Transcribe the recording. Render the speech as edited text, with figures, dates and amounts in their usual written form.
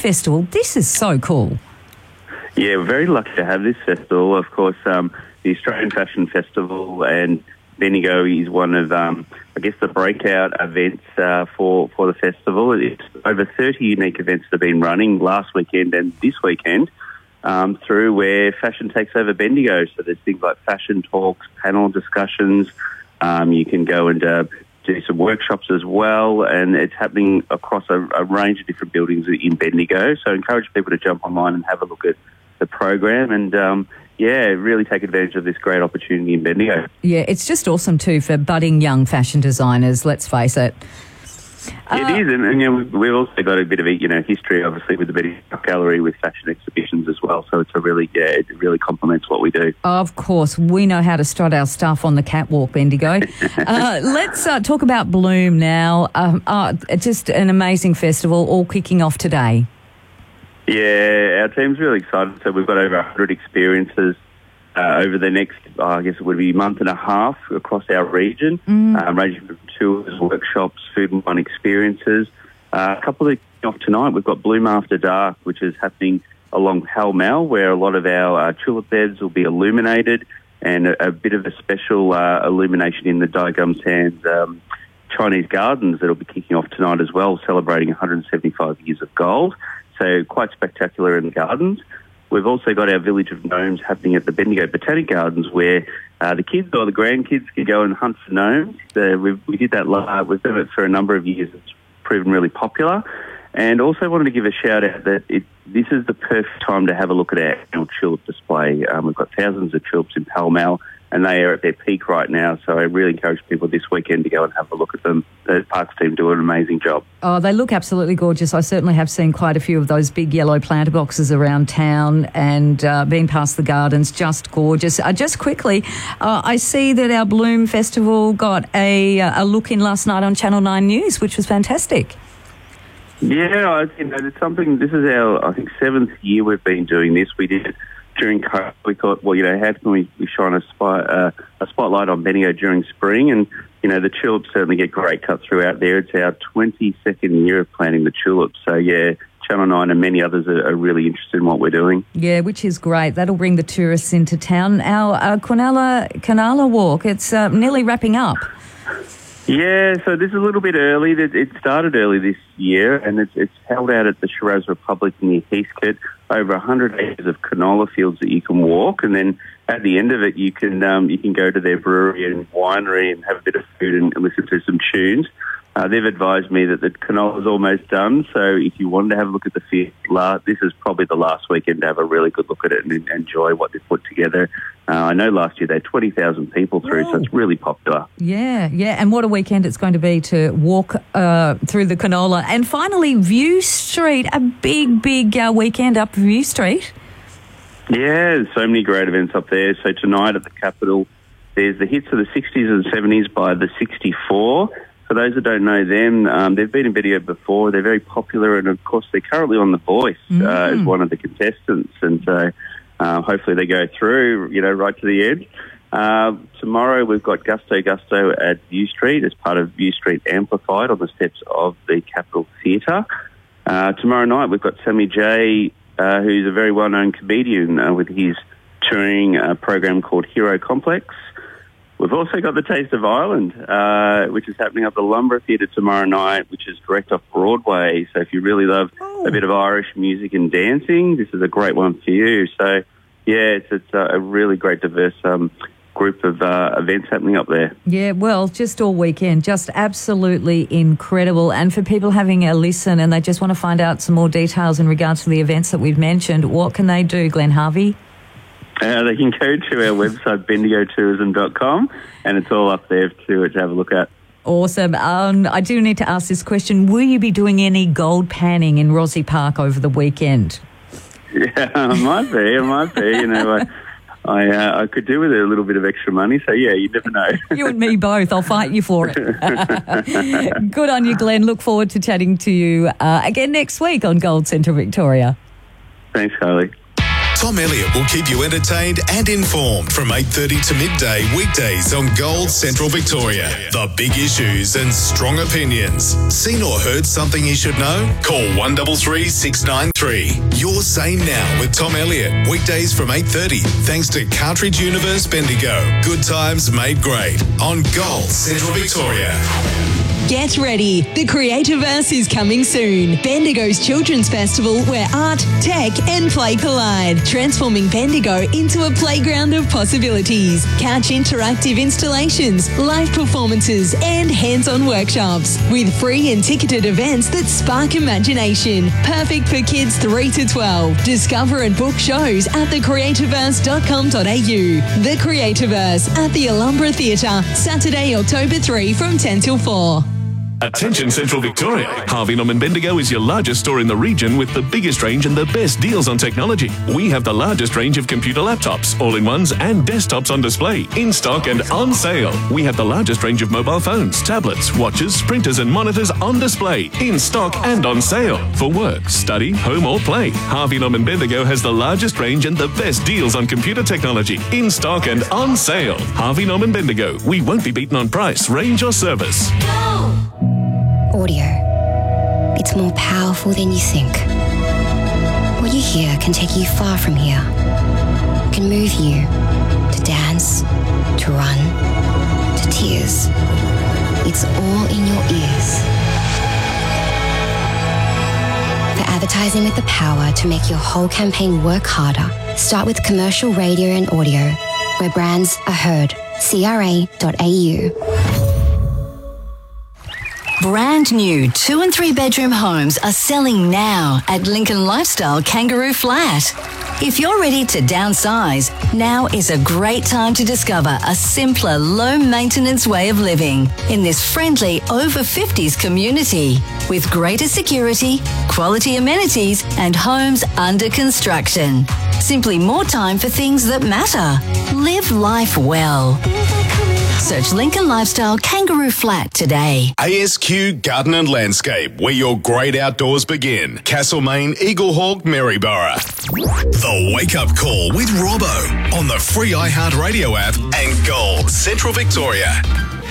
festival. This is so cool. Yeah, we're very lucky to have this festival. Of course, the Australian Fashion Festival and Bendigo is one of, the breakout events for the festival. It's over 30 unique events that have been running last weekend and this weekend through where fashion takes over Bendigo. So there's things like fashion talks, panel discussions. You can go and do some workshops as well, and it's happening across a range of different buildings in Bendigo. So I encourage people to jump online and have a look at the program and, really take advantage of this great opportunity in Bendigo. Yeah, it's just awesome too for budding young fashion designers, let's face it. It is, and we've also got a bit of a history, obviously, with the Bendigo Gallery with fashion exhibitions as well. So it really complements what we do. Of course, we know how to strut our stuff on the catwalk, Bendigo. Let's talk about Bloom now. Just an amazing festival, all kicking off today. Yeah, our team's really excited. So we've got over 100 experiences over the next, it would be a month and a half across our region, ranging from tours, workshops, food and wine experiences. A couple of off tonight, we've got Bloom After Dark, which is happening along Pall Mall, where a lot of our tulip beds will be illuminated, and a bit of a special illumination in the Diagum Sands Chinese Gardens that'll be kicking off tonight as well, celebrating 175 years of gold. So quite spectacular in the gardens. We've also got our Village of Gnomes happening at the Bendigo Botanic Gardens, where the kids or the grandkids can go and hunt for gnomes. We did that. We've done it for a number of years. It's proven really popular. And also wanted to give a shout out that this is the perfect time to have a look at our annual tulip display. We've got thousands of tulips in Pall Mall, and they are at their peak right now. So I really encourage people this weekend to go and have a look at them. The parks team do an amazing job. Oh, they look absolutely gorgeous. I certainly have seen quite a few of those big yellow planter boxes around town, and been past the gardens, just gorgeous. Just quickly, I see that our Bloom Festival got a look in last night on Channel 9 News, which was fantastic. Yeah, it's something. This is our, 7th year we've been doing this. We did it during COVID. We thought, how can we shine a spotlight on Bendigo during spring? And, the tulips certainly get great cut through out there. It's our 22nd year of planting the tulips. So, yeah, Channel 9 and many others are really interested in what we're doing. Yeah, which is great. That'll bring the tourists into town. Our Quinala Walk, it's nearly wrapping up. Yeah, so this is a little bit early. It started early this year, and it's held out at the Shiraz Republic near Heathcote. Over 100 acres of canola fields that you can walk, and then at the end of it, you can go to their brewery and winery and have a bit of food and listen to some tunes. They've advised me that the canola's almost done, so if you wanted to have a look at the field, this is probably the last weekend to have a really good look at it and enjoy what they've put together. I know last year they had 20,000 people through, so it's really popular. Yeah, and what a weekend it's going to be to walk through the canola. And finally, View Street, a big weekend up View Street. Yeah, there's so many great events up there. So tonight at the Capitol, there's the hits of the 60s and 70s by the 64. For those that don't know them, they've been in Bendigo before. They're very popular, and of course they're currently on The Voice as one of the contestants. And so hopefully they go through, right to the end. Tomorrow we've got Gusto at View Street as part of View Street Amplified on the steps of the Capitol Theatre. Tomorrow night we've got Sammy J, who's a very well-known comedian with his touring program called Hero Complex. We've also got the Taste of Ireland, which is happening up the Lumborough Theatre tomorrow night, which is direct off Broadway. So if you really love a bit of Irish music and dancing, this is a great one for you. So, yeah, it's a really great, diverse group of events happening up there. Yeah, well, just all weekend, just absolutely incredible. And for people having a listen and they just want to find out some more details in regards to the events that we've mentioned, what can they do, Glenn Harvey? They can go to our website, bendigotourism.com, and it's all up there to have a look at. Awesome. I do need to ask this question. Will you be doing any gold panning in Rossi Park over the weekend? Yeah, I might be. I could do with a little bit of extra money, so yeah, you never know. You and me both. I'll fight you for it. Good on you, Glenn. Look forward to chatting to you again next week on Gold Centre Victoria. Thanks, Kylie. Tom Elliott will keep you entertained and informed from 8:30 to midday weekdays on Gold Central Victoria. The big issues and strong opinions. Seen or heard something you should know? Call 133 693. Your Say Now with Tom Elliott. Weekdays from 8:30. Thanks to Cartridge Universe Bendigo. Good times made great on Gold Central Victoria. Get ready. The Creativerse is coming soon. Bendigo's Children's Festival where art, tech and play collide, transforming Bendigo into a playground of possibilities. Catch interactive installations, live performances and hands-on workshops with free and ticketed events that spark imagination. Perfect for kids 3 to 12. Discover and book shows at thecreativerse.com.au. The Creativerse at the Alhambra Theatre, Saturday, October 3 from 10 till 4. Attention Central Victoria. Harvey Norman Bendigo is your largest store in the region with the biggest range and the best deals on technology. We have the largest range of computer laptops, all-in-ones and desktops on display, in stock and on sale. We have the largest range of mobile phones, tablets, watches, printers and monitors on display, in stock and on sale. For work, study, home or play, Harvey Norman Bendigo has the largest range and the best deals on computer technology, in stock and on sale. Harvey Norman Bendigo. We won't be beaten on price, range or service. Audio. It's more powerful than you think. What you hear can take you far from here. It can move you to dance, to run, to tears. It's all in your ears. For advertising with the power to make your whole campaign work harder, start with commercial radio and audio, where brands are heard. CRA.au. Brand new 2 and 3 bedroom homes are selling now at Lincoln Lifestyle Kangaroo Flat. If you're ready to downsize, now is a great time to discover a simpler, low-maintenance way of living in this friendly over 50s community with greater security, quality amenities and homes under construction. Simply more time for things that matter. Live life well. Search Lincoln Lifestyle Kangaroo Flat today. ASQ Garden and Landscape, where your great outdoors begin. Castlemaine, Eaglehawk, Maryborough. The Wake Up Call with Robbo on the free iHeartRadio app and Gold Central Victoria.